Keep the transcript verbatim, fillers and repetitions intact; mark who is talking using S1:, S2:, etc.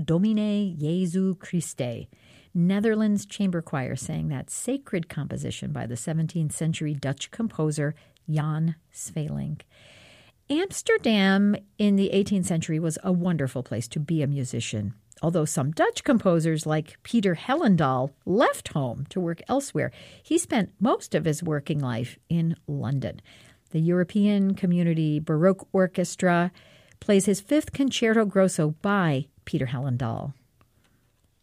S1: Domine Jesu Christe. Netherlands Chamber Choir sang that sacred composition by the seventeenth century Dutch composer Jan Sweelinck. Amsterdam in the eighteenth century was a wonderful place to be a musician. Although some Dutch composers like Peter Hellendaal left home to work elsewhere, he spent most of his working life in London. The European Community Baroque Orchestra plays his fifth Concerto Grosso by Peter Hellendaal.